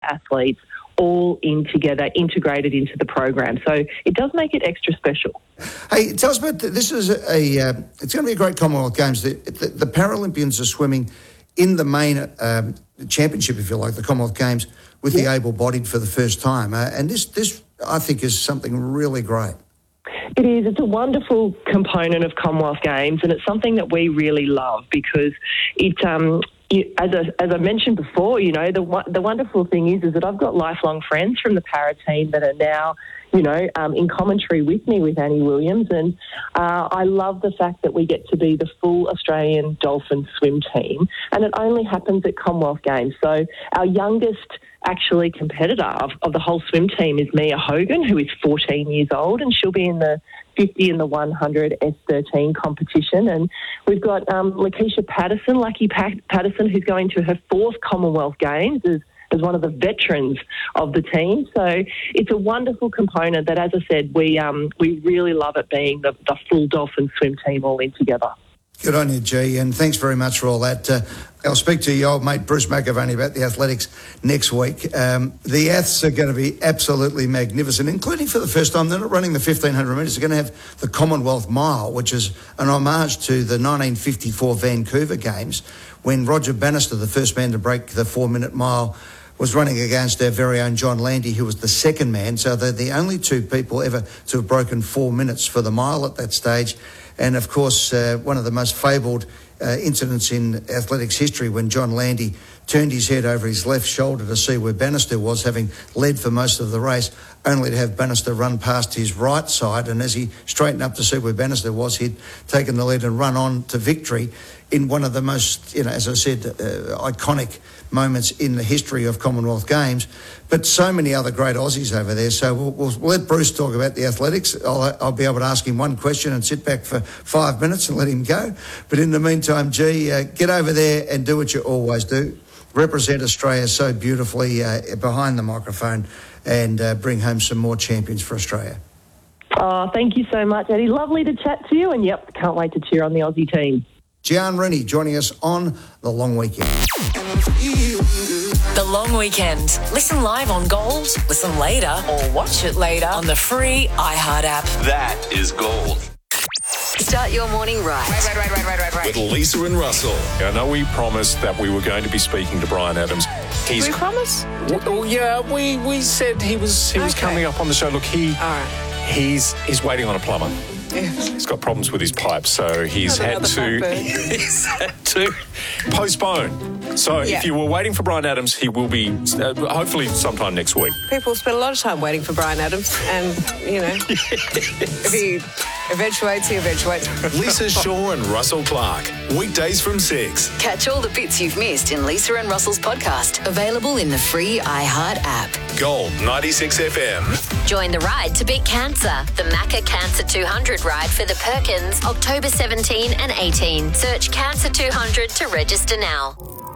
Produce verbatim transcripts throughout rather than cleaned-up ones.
athletes all in together, integrated into the program. So it does make it extra special. Hey, tell us about, this is a, uh, it's going to be a great Commonwealth Games. The, the, the Paralympians are swimming in the main um, championship, if you like, the Commonwealth Games, with yeah. the able-bodied for the first time. Uh, and this, this, I think, is something really great. It is. It's a wonderful component of Commonwealth Games, and it's something that we really love because it, um, it as, a, as I mentioned before, you know, the the wonderful thing is, is that I've got lifelong friends from the para team that are now, you know, um, in commentary with me with Annie Williams, and uh, I love the fact that we get to be the full Australian Dolphin swim team, and it only happens at Commonwealth Games. So our youngest actually competitor of, of the whole swim team is Mia Hogan, who is fourteen years old, and she'll be in the fifty and the one hundred S thirteen competition. And we've got um, Lakeisha Patterson, Lucky Pat- Patterson, who's going to her fourth Commonwealth Games as, as one of the veterans of the team. So it's a wonderful component that, as I said, we um, we really love it being the, the full Dolphin swim team all in together. Good on you, G, and thanks very much for all that. Uh, I'll speak to your old mate Bruce McAvaney about the athletics next week. Um, the Aths are going to be absolutely magnificent, including for the first time. They're not running the fifteen hundred metres. They're going to have the Commonwealth Mile, which is an homage to the nineteen fifty-four Vancouver Games, when Roger Bannister, the first man to break the four-minute mile, was running against our very own John Landy, who was the second man. So they're the only two people ever to have broken four minutes for the mile at that stage. And, of course, uh, one of the most fabled uh, incidents in athletics history, when John Landy turned his head over his left shoulder to see where Bannister was, having led for most of the race, only to have Bannister run past his right side. And as he straightened up to see where Bannister was, he'd taken the lead and run on to victory in one of the most, you know, as I said, uh, iconic moments in the history of Commonwealth Games. But so many other great Aussies over there. So we'll, we'll let Bruce talk about the athletics. I'll, I'll be able to ask him one question and sit back for five minutes and let him go. But in the meantime, G, uh, get over there and do what you always do. Represent Australia so beautifully uh, behind the microphone and uh, bring home some more champions for Australia. Oh, thank you so much, Eddie. Lovely to chat to you, and yep, can't wait to cheer on the Aussie team. Gian Rennie joining us on The Long Weekend. The Long Weekend. Listen live on Gold, listen later, or watch it later on the free iHeart app. That is Gold. Start your morning right. Right, right, right, right, right, right. With Lisa and Russell. I know we promised that we were going to be speaking to Bryan Adams. He's, Did we promise? W- yeah, we, we said he was he was okay. coming up on the show. Look, he All right. he's he's waiting on a plumber. Yeah. He's got problems with his pipes, so he's Not had to he's had to postpone. So yeah. if you were waiting for Bryan Adams, he will be uh, hopefully sometime next week. People spend a lot of time waiting for Bryan Adams, and you know, if he eventuates, he eventuates. Lisa Shaw and Russell Clark, weekdays from six. Catch all the bits you've missed in Lisa and Russell's podcast, available in the free iHeart app. Gold ninety-six F M. Join the ride to beat cancer. The Macca Cancer two hundred ride for the Perkins, October seventeenth and eighteenth. Search Cancer two hundred to register now.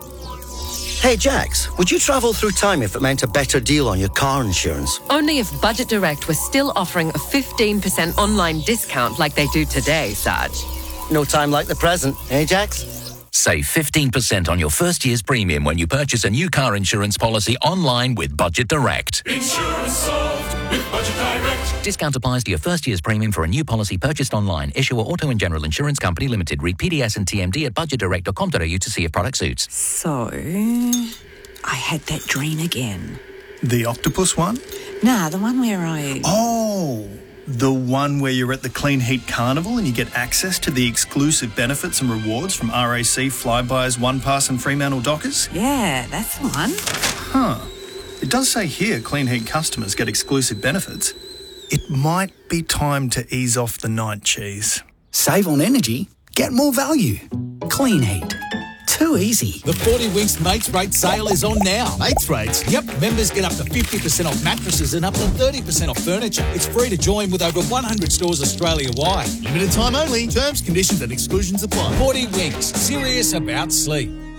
Hey, Jax, would you travel through time if it meant a better deal on your car insurance? Only if Budget Direct was still offering a fifteen percent online discount like they do today, Saj. No time like the present, eh, Jax? Save fifteen percent on your first year's premium when you purchase a new car insurance policy online with Budget Direct. Insurance solved with Budget Direct. Discount applies to your first year's premium for a new policy purchased online. Issuer Auto and General Insurance Company Limited. Read P D S and T M D at budget direct dot com dot a u to see if product suits. So, I had that dream again. The octopus one? Nah, the one where I... Oh, the one where you're at the Clean Heat Carnival and you get access to the exclusive benefits and rewards from R A C, Flybuys, OnePass and Fremantle Dockers? Yeah, that's the one. Huh. It does say here Clean Heat customers get exclusive benefits. It might be time to ease off the night cheese. Save on energy, get more value. Clean Heat. Too easy. The forty Winks Mates Rate sale is on now. Mates Rates? Yep, members get up to fifty percent off mattresses and up to thirty percent off furniture. It's free to join with over one hundred stores Australia-wide. Limited time only. Terms, conditions and exclusions apply. forty Winks. Serious about sleep.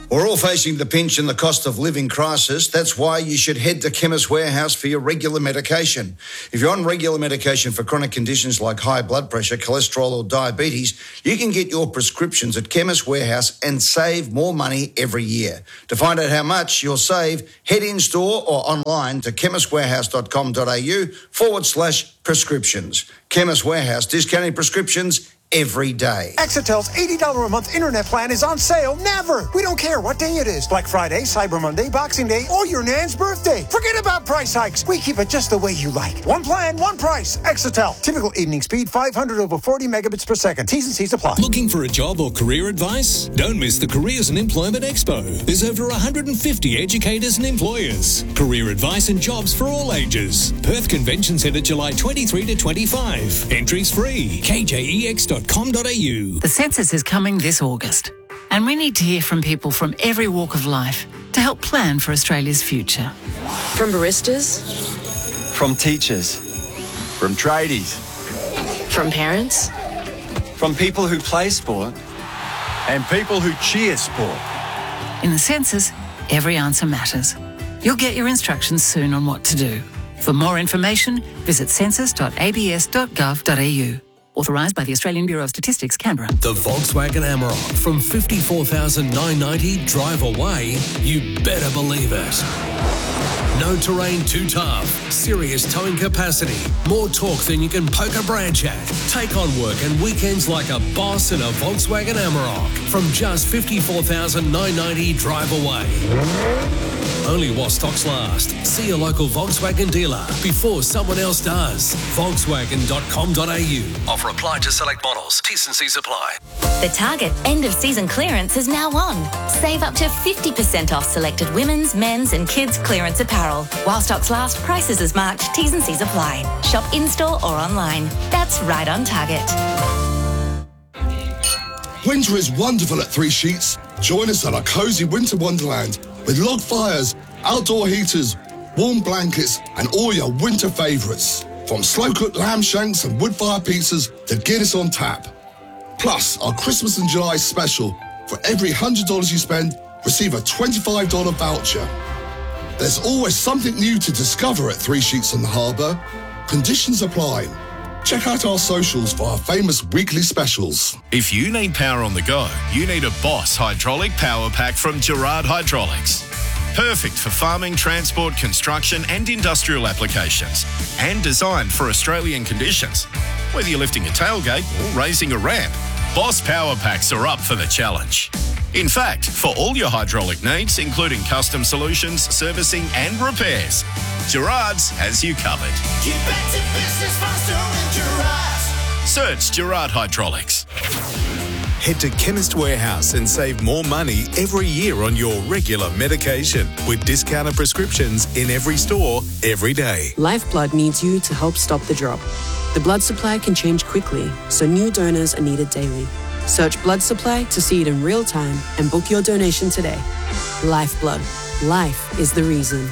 We're all facing the pinch and the cost of living crisis. That's why you should head to Chemist Warehouse for your regular medication. If you're on regular medication for chronic conditions like high blood pressure, cholesterol or diabetes, you can get your prescriptions at Chemist Warehouse and save more money every year. To find out how much you'll save, head in-store or online to chemistwarehouse.com.au forward slash prescriptions. Chemist Warehouse, discounting prescriptions every day. Exetel's eighty dollars a month internet plan is on sale never. We don't care what day it is. Black Friday, Cyber Monday, Boxing Day, or your nan's birthday. Forget about price hikes. We keep it just the way you like. One plan, one price. Exetel. Typical evening speed, five hundred over forty megabits per second. T's and C's apply. Looking for a job or career advice? Don't miss the Careers and Employment Expo. There's over one hundred fifty educators and employers. Career advice and jobs for all ages. Perth Convention Centre, July twenty-third to twenty-fifth. Entries free. k j e x dot com dot a u. The census is coming this August, and we need to hear from people from every walk of life to help plan for Australia's future. From baristas, from teachers, from tradies, from parents, from people who play sport, and people who cheer sport. In the census, every answer matters. You'll get your instructions soon on what to do. For more information, visit census dot a b s dot gov dot a u. Authorised by the Australian Bureau of Statistics, Canberra. The Volkswagen Amarok from fifty-four thousand nine hundred ninety dollars drive away, you better believe it. No terrain too tough, serious towing capacity, more torque than you can poke a branch at. Take on work and weekends like a boss in a Volkswagen Amarok from just fifty-four thousand nine hundred ninety dollars drive away. Only while stocks last. See your local Volkswagen dealer before someone else does. Volkswagen dot com dot a u. Offer applied to select models. T's and C's apply. The Target end of season clearance is now on. Save up to fifty percent off selected women's, men's and kids clearance apparel. While stocks last, prices as marked. T's and C's apply. Shop in-store or online. That's right on Target. Winter is wonderful at Three Sheets. Join us on our cosy winter wonderland with log fires, outdoor heaters, warm blankets, and all your winter favourites. From slow-cooked lamb shanks and wood-fire pizzas to Guinness on tap. Plus, our Christmas in July special. For every one hundred dollars you spend, receive a twenty-five dollars voucher. There's always something new to discover at Three Sheets on the Harbour. Conditions apply. Check out our socials for our famous weekly specials. If you need power on the go, you need a Boss hydraulic power pack from Gerard Hydraulics. Perfect for farming, transport, construction and industrial applications. And designed for Australian conditions. Whether you're lifting a tailgate or raising a ramp, Boss power packs are up for the challenge. In fact, for all your hydraulic needs, including custom solutions, servicing and repairs, Gerard's has you covered. Get back to business faster with Gerard's. Search Gerard Hydraulics. Head to Chemist Warehouse and save more money every year on your regular medication with discounted prescriptions in every store, every day. Lifeblood needs you to help stop the drop. The blood supply can change quickly, so new donors are needed daily. Search blood supply to see it in real time and book your donation today. Lifeblood. Life is the reason.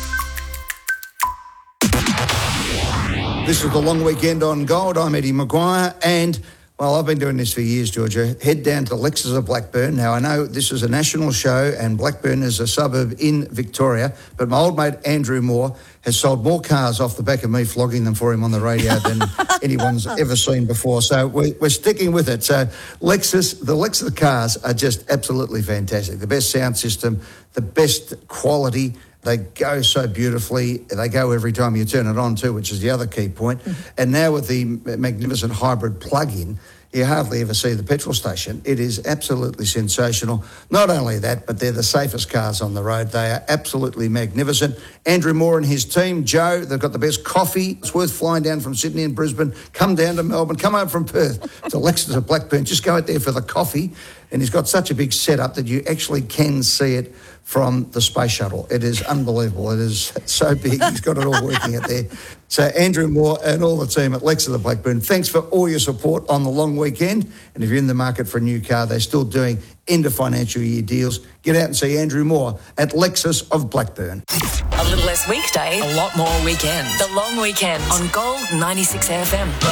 This is the long weekend on Gold. I'm Eddie Maguire, and well, I've been doing this for years, Georgia. Head down to Lexus of Blackburn. Now, I know this is a national show, and Blackburn is a suburb in Victoria, but my old mate Andrew Moore has sold more cars off the back of me flogging them for him on the radio than anyone's ever seen before. So we're, we're sticking with it. So Lexus, the Lexus cars are just absolutely fantastic. The best sound system, the best quality. They go so beautifully. They go every time you turn it on too, which is the other key point. Mm-hmm. And now with the magnificent hybrid plug-in, you hardly ever see the petrol station. It is absolutely sensational. Not only that, but they're the safest cars on the road. They are absolutely magnificent. Andrew Moore and his team, Joe, they've got the best coffee. It's worth flying down from Sydney and Brisbane. Come down to Melbourne. Come home from Perth to Lexus of Blackburn. Just go out there for the coffee. And he's got such a big setup that you actually can see it from the space shuttle. It is unbelievable. It is so big. He's got it all working out there. So Andrew Moore and all the team at Lexus of Blackburn, thanks for all your support on the long weekend. And if you're in the market for a new car, they're still doing end of financial year deals. Get out and see Andrew Moore at Lexus of Blackburn. A little less weekday, a lot more weekend. The long weekend on Gold ninety-six F M.